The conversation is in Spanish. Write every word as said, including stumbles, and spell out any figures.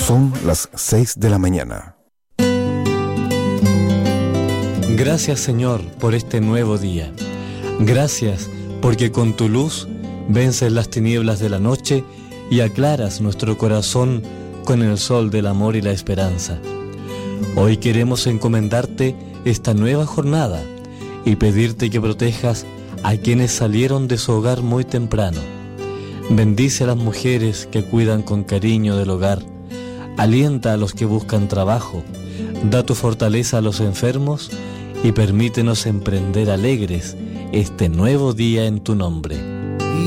Son las seis de la mañana. Gracias, Señor, por este nuevo día. Gracias porque con tu luz vences las tinieblas de la noche y aclaras nuestro corazón con el sol del amor y la esperanza. Hoy queremos encomendarte esta nueva jornada y pedirte que protejas a quienes salieron de su hogar muy temprano. Bendice a las mujeres que cuidan con cariño del hogar. Alienta a los que buscan trabajo. Da tu fortaleza a los enfermos y permítenos emprender alegres este nuevo día en tu nombre.